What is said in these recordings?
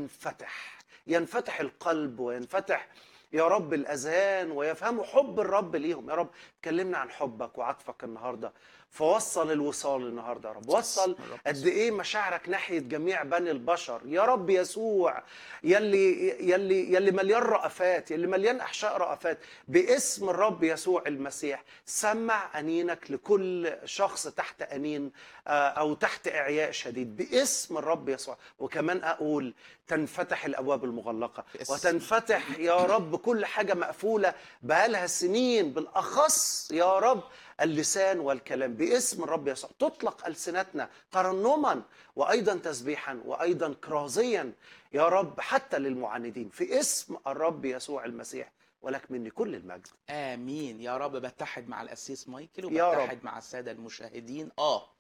ينفتح القلب وينفتح يا رب الأذهان، ويفهموا حب الرب ليهم. يا رب اتكلمنا عن حبك وعطفك النهاردة، فوصل الوصال النهاردة يا رب. وصل من رب قد يسوع. ايه مشاعرك ناحية جميع بني البشر يا رب يسوع، يلي مليان رأفات، يلي مليان أحشاء رأفات. باسم الرب يسوع المسيح سمع أنينك لكل شخص تحت أنين أو تحت إعياء شديد باسم الرب يسوع. وكمان أقول تنفتح الأبواب المغلقة، باسم وتنفتح يا رب كل حاجة مقفولة بقالها سنين، بالأخص يا رب اللسان والكلام باسم الرب يسوع. تطلق ألسنتنا ترنما وأيضا تسبيحا وأيضا كرازيا يا رب حتى للمعاندين في اسم الرب يسوع المسيح. ولك مني كل المجد امين يا رب. بتحد مع القسيس مايكل يا رب. وبتحد مع الساده المشاهدين.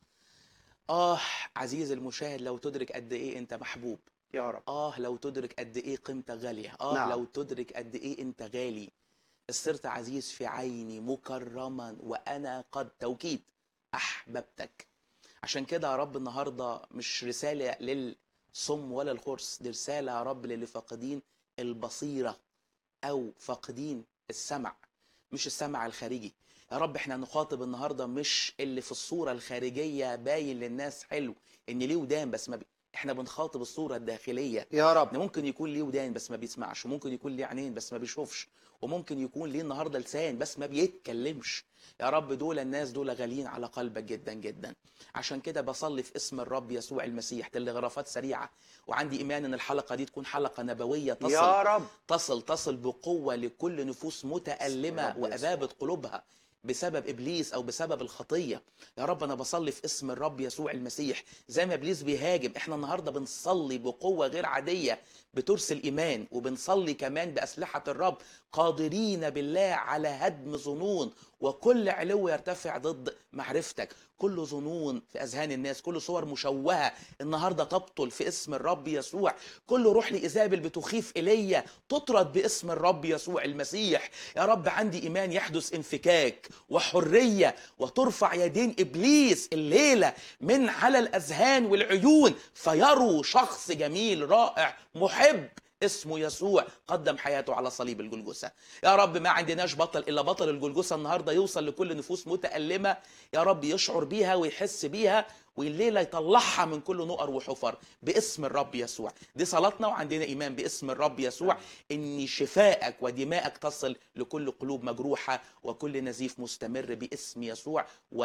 عزيزي المشاهد، لو تدرك قد ايه انت محبوب. يا رب لو تدرك قد ايه قيمتك غاليه. نعم لو تدرك قد ايه انت غالي. صرت عزيز في عيني مكرما، وانا قد توكيد احببتك. عشان كده يا رب النهارده مش رساله للصم ولا الخرس، دي رساله يا رب للي فاقدين البصيره او فاقدين السمع. مش السمع الخارجي يا رب. احنا نخاطب النهارده مش اللي في الصوره الخارجيه باين للناس حلو ان ليه ودان بس ما احنا بنخاطب الصوره الداخليه. يا رب. ان ممكن يكون ليه ودان بس ما بيسمعش، وممكن يكون ليه عينين بس ما بيشوفش، وممكن يكون ليه النهارده لسان بس ما بيتكلمش. يا رب دول الناس دول غاليين على قلبك جدا جدا. عشان كده بصلي في اسم الرب يسوع المسيح تلغرافات سريعه، وعندي ايمان ان الحلقه دي تكون حلقه نبويه يا رب تصل بقوة لكل نفوس باسم متألمة الرب يسوع. وأذابت قلوبها بسبب إبليس أو بسبب الخطية. يا رب أنا بصلي في اسم الرب يسوع المسيح، زي ما إبليس بيهاجم، إحنا النهاردة بنصلي بقوة غير عادية بترسل إيمان، وبنصلي كمان بأسلحة الرب قادرين بالله على هدم ظنون وكل علو يرتفع ضد معرفتك. كل ظنون في أذهان الناس، كل صور مشوهة النهاردة تبطل في اسم الرب يسوع. كل روح لإيزابل بتخيف إلي تطرد باسم الرب يسوع المسيح. يا رب عندي إيمان يحدث انفكاك وحرية، وترفع يدين إبليس الليلة من على الأذهان والعيون، فيروا شخص جميل رائع محب اسمه يسوع قدم حياته على صليب الجلجثة. يا رب ما عندناش بطل إلا بطل الجلجثة النهاردة يوصل لكل نفوس متألمة يا رب، يشعر بيها ويحس بيها، والليلة يطلعها من كل نقر وحفر باسم الرب يسوع. دي صلاتنا، وعندنا إيمان باسم الرب يسوع إن شفائك ودماءك تصل لكل قلوب مجروحة وكل نزيف مستمر باسم يسوع،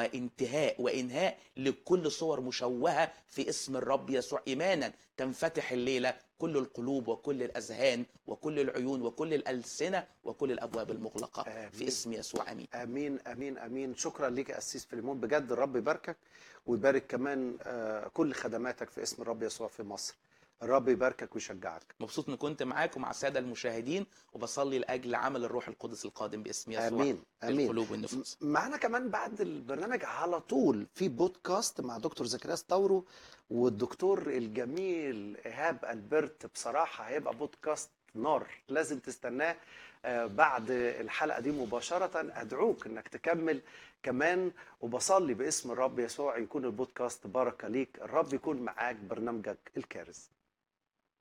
وإنهاء لكل صور مشوهة في اسم الرب يسوع. إيمانا تنفتح الليلة كل القلوب وكل الأذهان وكل العيون وكل الألسنة وكل الأبواب المغلقة في آمين اسم يسوع. أمين. امين امين امين. شكرا ليك يا قسيس فيليمون، بجد الرب يباركك ويبارك كمان كل خدماتك في اسم الرب يسوع في مصر. الرب يباركك ويشجعك. مبسوط إن كنت معاكم مع السادة المشاهدين، وبصلي لأجل عمل الروح القدس القادم باسم يسوع امين في امين. القلوب والنفوس. معنا كمان بعد البرنامج على طول في بودكاست مع دكتور زكريا طورو والدكتور الجميل ايهاب البرت. بصراحه هيبقى بودكاست نار، لازم تستناه بعد الحلقه دي مباشره. ادعوك انك تكمل كمان، وبصلي باسم الرب يسوع يكون البودكاست بركه ليك. الرب يكون معاك، برنامجك الكارز.